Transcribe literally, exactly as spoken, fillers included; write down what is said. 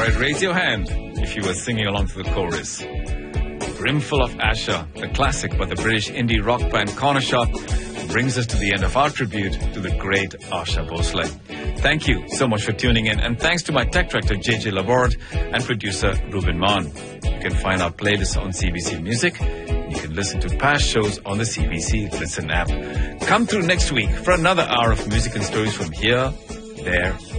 right, raise your hand if you were singing along to the chorus. Brimful of Asher, the classic by the British indie rock band Cornershop, brings us to the end of our tribute to the great Asha Bhosle. Thank you so much for tuning in, and thanks to my tech director J J Laborde and producer Ruben Mann. You can find our playlist on C B C Music. You can listen to past shows on the C B C Listen app. Come through next week for another hour of music and stories from here, there,